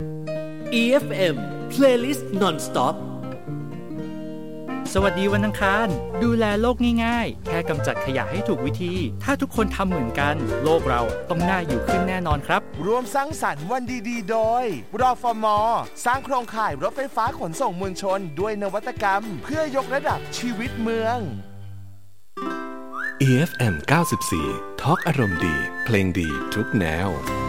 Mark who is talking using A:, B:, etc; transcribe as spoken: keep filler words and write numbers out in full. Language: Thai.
A: อี เอฟ เอ็ม Playlist Non-Stop
B: สวัสดีวันอังคารดูแลโลกง่ายๆแค่กำจัดขยะให้ถูกวิธีถ้าทุกคนทำเหมือนกันโลกเราต้องน่าอยู่ขึ้นแน่นอนครับ
C: รวมสร้างสรรค์วันดีๆโดยรฟม.สร้างโครงข่ายรถไฟฟ้าขนส่งมวลชนด้วยนวัตกรรมเพื่อยกระดับชีวิตเมือง
D: อี เอฟ เอ็ม เก้าสิบสี่ ทอล์กอารมณ์ดีเพลงดีทุกแนว